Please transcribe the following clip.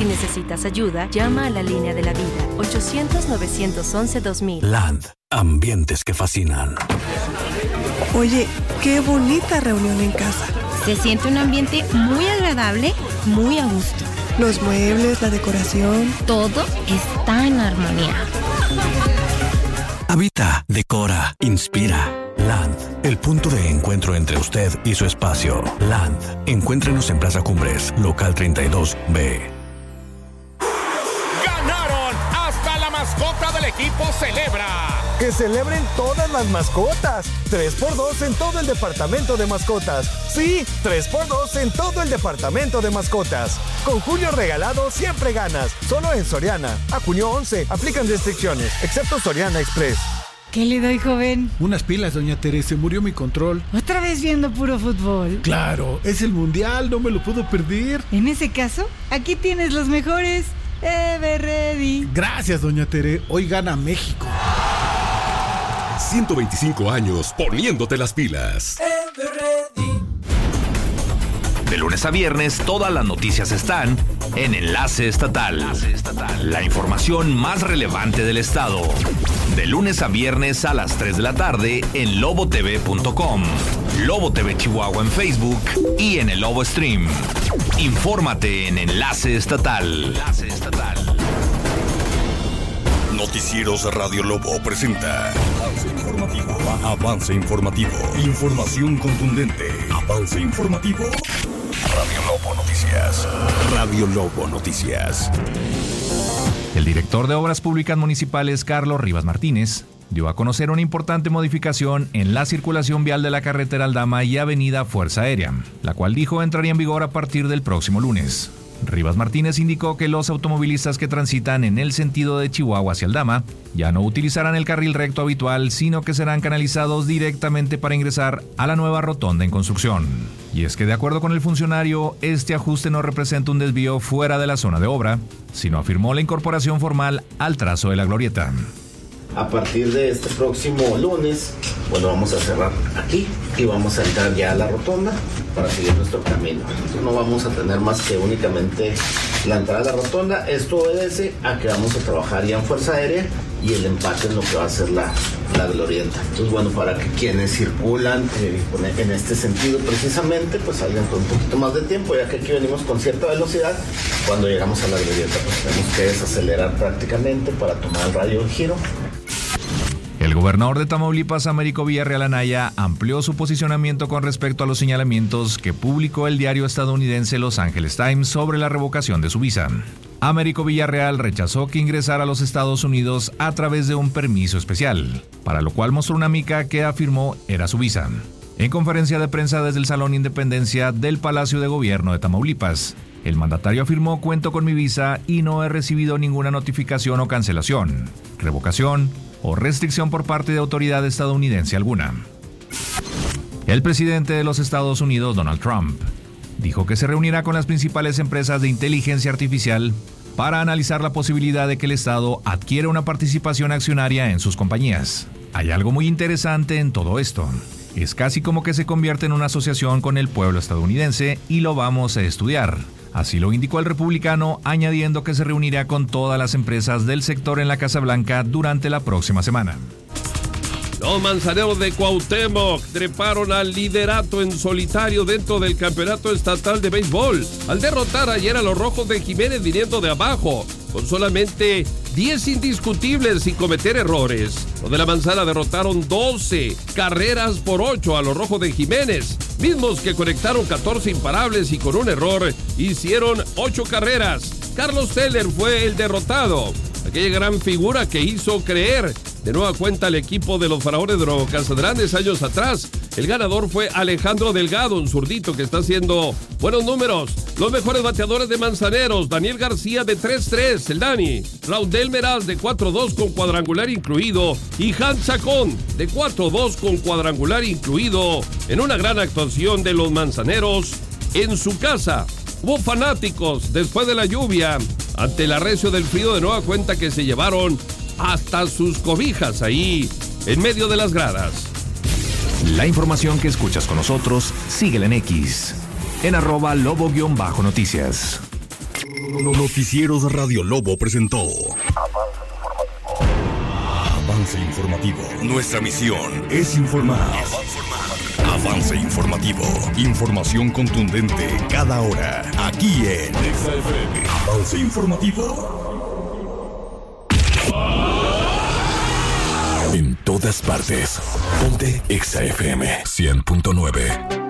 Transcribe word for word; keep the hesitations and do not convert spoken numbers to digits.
Si necesitas ayuda, llama a la línea de la vida, ochocientos, novecientos once, dos mil. Land, ambientes que fascinan. Oye, qué bonita reunión en casa. Se siente un ambiente muy agradable, muy a gusto. Los muebles, la decoración. Todo está en armonía. Habita, decora, inspira. Land, el punto de encuentro entre usted y su espacio. Land, encuéntrenos en Plaza Cumbres, local treinta y dos B. ¡Ganaron! ¡Hasta la mascota del equipo celebra! ¡Que celebren todas las mascotas! tres por dos en todo el departamento de mascotas. Sí, tres por dos en todo el departamento de mascotas. Con Julio Regalado siempre ganas. Solo en Soriana. A junio once. Aplican restricciones, excepto Soriana Express. ¿Qué le doy, joven? Unas pilas, doña Teresa, se murió mi control. ¿Otra vez viendo puro fútbol? Claro, es el mundial, no me lo puedo perder. En ese caso, aquí tienes los mejores. Everready. Gracias, doña Tere, hoy gana México. ciento veinticinco años poniéndote las pilas. Everready. De lunes a viernes, todas las noticias están en Enlace Estatal. Enlace Estatal. La información más relevante del estado. De lunes a viernes a las tres de la tarde en lobo t v punto com, Lobo T V Chihuahua en Facebook y en el Lobo Stream. Infórmate en Enlace Estatal. Enlace Estatal. Noticieros Radio Lobo presenta Avance Informativo. Avance Informativo. Información contundente. Avance Informativo. Radio Lobo Noticias. Radio Lobo Noticias. El director de Obras Públicas Municipales, Carlos Rivas Martínez, dio a conocer una importante modificación en la circulación vial de la carretera Aldama y Avenida Fuerza Aérea, la cual dijo entraría en vigor a partir del próximo lunes. Rivas Martínez indicó que los automovilistas que transitan en el sentido de Chihuahua hacia Aldama ya no utilizarán el carril recto habitual, sino que serán canalizados directamente para ingresar a la nueva rotonda en construcción. Y es que de acuerdo con el funcionario, este ajuste no representa un desvío fuera de la zona de obra, sino afirmó la incorporación formal al trazo de la glorieta. A partir de este próximo lunes, bueno, vamos a cerrar aquí y vamos a entrar ya a la rotonda para seguir nuestro camino. Entonces no vamos a tener más que únicamente la entrada a la rotonda. Esto obedece a que vamos a trabajar ya en Fuerza Aérea y el empate es lo que va a ser la, la glorieta. Entonces, bueno, para que quienes circulan eh, en este sentido precisamente, pues salgan con un poquito más de tiempo, ya que aquí venimos con cierta velocidad. Cuando llegamos a la glorieta, pues tenemos que desacelerar prácticamente para tomar el radio del giro. El gobernador de Tamaulipas, Américo Villarreal Anaya, amplió su posicionamiento con respecto a los señalamientos que publicó el diario estadounidense Los Angeles Times sobre la revocación de su visa. Américo Villarreal rechazó que ingresara a los Estados Unidos a través de un permiso especial, para lo cual mostró una mica que afirmó era su visa. En conferencia de prensa desde el Salón Independencia del Palacio de Gobierno de Tamaulipas, el mandatario afirmó: cuento con mi visa y no he recibido ninguna notificación o cancelación, revocación o restricción por parte de autoridad estadounidense alguna. El presidente de los Estados Unidos, Donald Trump, dijo que se reunirá con las principales empresas de inteligencia artificial para analizar la posibilidad de que el Estado adquiera una participación accionaria en sus compañías. Hay algo muy interesante en todo esto. Es casi como que se convierte en una asociación con el pueblo estadounidense y lo vamos a estudiar. Así lo indicó el republicano, añadiendo que se reunirá con todas las empresas del sector en la Casa Blanca durante la próxima semana. Los manzaneros de Cuauhtémoc treparon al liderato en solitario dentro del campeonato estatal de béisbol, al derrotar ayer a los Rojos de Jiménez viniendo de abajo, con solamente diez indiscutibles sin cometer errores. Los de la Manzana derrotaron doce carreras por ocho a los Rojos de Jiménez, mismos que conectaron catorce imparables y con un error hicieron ocho carreras. Carlos Teller fue el derrotado, aquella gran figura que hizo creer de nueva cuenta al equipo de los Faraones de Nuevo Casadrandes años atrás. El ganador fue Alejandro Delgado, un zurdito que está haciendo buenos números. Los mejores bateadores de Manzaneros: Daniel García de tres tres, el Dani; Raudel Meraz de cuatro dos con cuadrangular incluido, y Hans Chacón de cuatro dos con cuadrangular incluido, en una gran actuación de los Manzaneros en su casa. Hubo fanáticos después de la lluvia, ante el arrecio del frío, de nueva cuenta que se llevaron hasta sus cobijas ahí en medio de las gradas. La información que escuchas con nosotros, síguela en X, en arroba lobo-noticias. Noticieros Radio Lobo presentó Avance Informativo. Nuestra misión es informar. Avance Informativo. Información contundente cada hora. Aquí en Avance Informativo. En todas partes. Ponte Exa F M cien punto nueve.